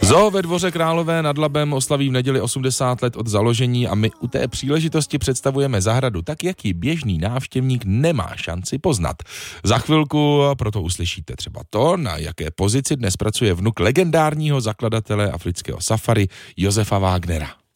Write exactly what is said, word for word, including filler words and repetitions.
Zoo ve Dvoře Králové nad Labem oslaví v neděli osmdesát let od založení a my u té příležitosti představujeme zahradu tak, jak ji běžný návštěvník nemá šanci poznat. Za chvilku proto uslyšíte třeba to, na jaké pozici dnes pracuje vnuk legendárního zakladatele afrického safari Josefa Wagnera.